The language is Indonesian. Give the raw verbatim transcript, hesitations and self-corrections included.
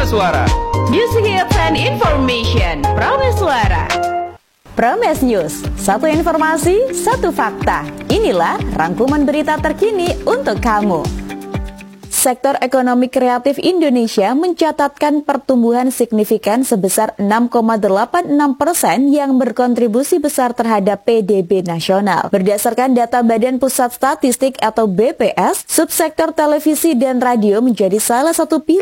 Prameswara. Music hits and information. Prameswara. Prames News, satu informasi, satu fakta. Inilah rangkuman berita terkini untuk kamu. Sektor ekonomi kreatif Indonesia mencatatkan pertumbuhan signifikan sebesar enam koma delapan enam persen yang berkontribusi besar terhadap P D B nasional. Berdasarkan data Badan Pusat Statistik atau B P S, subsektor televisi dan radio menjadi salah satu pilihan